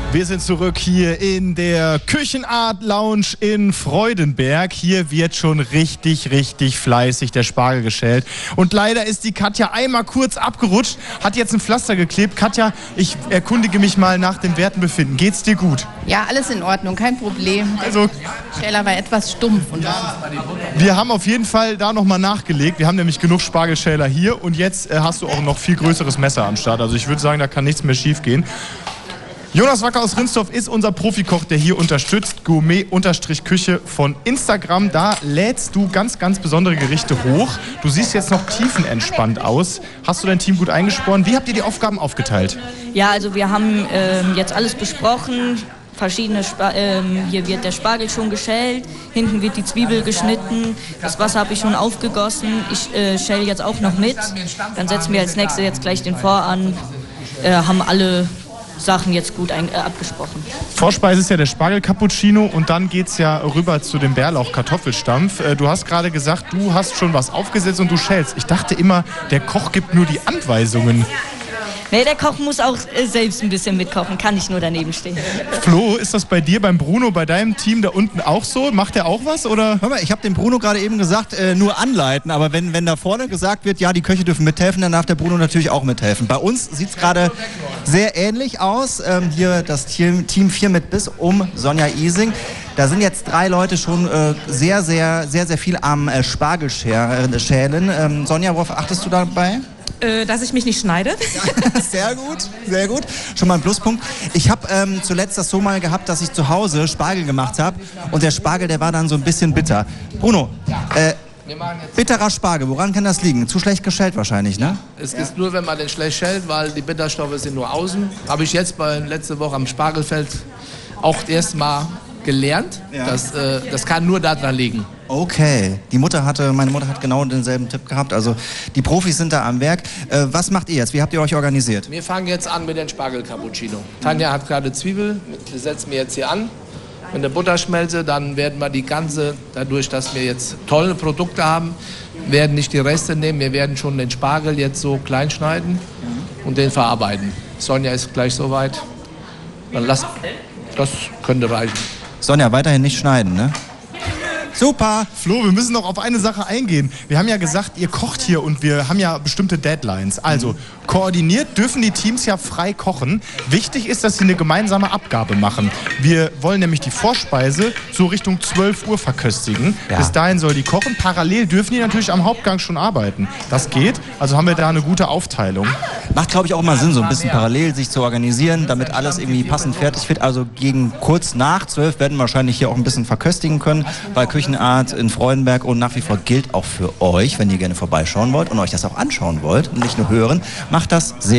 Wir sind zurück hier in der Küchenart Lounge in Freudenberg. Hier wird schon richtig fleißig der Spargel geschält. Und leider ist die Katja einmal kurz abgerutscht, hat jetzt ein Pflaster geklebt. Katja, ich erkundige mich mal nach dem Wertenbefinden. Geht's dir gut? Ja, alles in Ordnung, kein Problem. Also, der Schäler war etwas stumpf. Und wir haben auf jeden Fall da nochmal nachgelegt. Wir haben nämlich genug Spargelschäler hier und jetzt hast du auch noch viel größeres Messer am Start. Also ich würde sagen, da kann nichts mehr schief gehen. Jonas Wacker aus Rinsdorf ist unser Profikoch, der hier unterstützt. Gourmet-Küche von Instagram. Da lädst du ganz besondere Gerichte hoch. Du siehst jetzt noch tiefenentspannt aus. Hast du dein Team gut eingesporen? Wie habt ihr die Aufgaben aufgeteilt? Ja, also wir haben jetzt alles besprochen. Hier wird der Spargel schon geschält, hinten wird die Zwiebel geschnitten, das Wasser habe ich schon aufgegossen. Ich schäle jetzt auch noch mit. Dann setzen wir als nächstes jetzt gleich den Vor an, haben alle Sachen jetzt gut abgesprochen. Vorspeise ist ja der Spargel-Cappuccino und dann geht's ja rüber zu dem Bärlauch-Kartoffelstampf. Du hast gerade gesagt, du hast schon was aufgesetzt und du schälst. Ich dachte immer, der Koch gibt nur die Anweisungen. Nee, der Koch muss auch selbst ein bisschen mitkochen, kann nicht nur daneben stehen. Flo, ist das bei dir, beim Bruno, bei deinem Team da unten auch so? Macht der auch was, oder? Hör mal, ich habe dem Bruno gerade eben gesagt, nur anleiten, aber wenn da vorne gesagt wird, ja, die Köche dürfen mithelfen, dann darf der Bruno natürlich auch mithelfen. Bei uns sieht es gerade sehr ähnlich aus. Hier das Team 4 mit Biss um Sonja Ising. Da sind jetzt 3 Leute schon sehr viel am Spargel schälen. Sonja, worauf achtest du dabei? Dass ich mich nicht schneide. Sehr gut. Schon mal ein Pluspunkt. Ich habe zuletzt das so mal gehabt, dass ich zu Hause Spargel gemacht habe und der Spargel, der war dann so ein bisschen bitter. Bruno, bitterer Spargel, woran kann das liegen? Zu schlecht geschält wahrscheinlich, ne? Es ist nur, wenn man den schlecht schält, weil die Bitterstoffe sind nur außen. Habe ich jetzt letzte Woche am Spargelfeld auch erst mal gelernt. Ja. Das kann nur daran liegen. Okay, meine Mutter hat genau denselben Tipp gehabt, also die Profis sind da am Werk. Was macht ihr jetzt? Wie habt ihr euch organisiert? Wir fangen jetzt an mit dem Spargel-Cappuccino. Tanja hat gerade Zwiebel, die setzen wir jetzt hier an. Wenn der Butter schmelze, dann werden wir dadurch, dass wir jetzt tolle Produkte haben, werden nicht die Reste nehmen, wir werden schon den Spargel jetzt so klein schneiden und den verarbeiten. Sonja ist gleich soweit. Das könnte reichen. Sonja, weiterhin nicht schneiden, ne? Super! Flo, wir müssen noch auf eine Sache eingehen. Wir haben ja gesagt, ihr kocht hier und wir haben ja bestimmte Deadlines. Also, koordiniert dürfen die Teams ja frei kochen. Wichtig ist, dass sie eine gemeinsame Abgabe machen. Wir wollen nämlich die Vorspeise so Richtung 12 Uhr verköstigen. Ja. Bis dahin soll die kochen. Parallel dürfen die natürlich am Hauptgang schon arbeiten. Das geht. Also haben wir da eine gute Aufteilung. Macht, glaube ich, auch mal Sinn, so ein bisschen parallel sich zu organisieren, damit alles irgendwie passend fertig wird. Also gegen kurz nach 12 werden wir wahrscheinlich hier auch ein bisschen verköstigen können, bei Küchenart in Freudenberg, und nach wie vor gilt auch für euch, wenn ihr gerne vorbeischauen wollt und euch das auch anschauen wollt und nicht nur hören, macht das sehr